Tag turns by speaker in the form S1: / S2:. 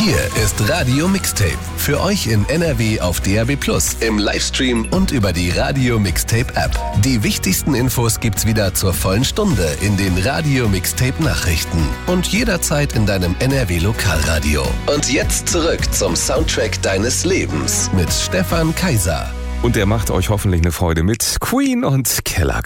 S1: Hier ist Radio Mixtape. Für euch in NRW auf DAB+, im Livestream und über die Radio Mixtape App. Die wichtigsten Infos gibt's wieder zur vollen Stunde in den Radio Mixtape Nachrichten und jederzeit in deinem NRW Lokalradio. Und jetzt zurück zum Soundtrack deines Lebens mit Stefan Kaiser.
S2: Und der macht euch hoffentlich eine Freude mit Queen und Keller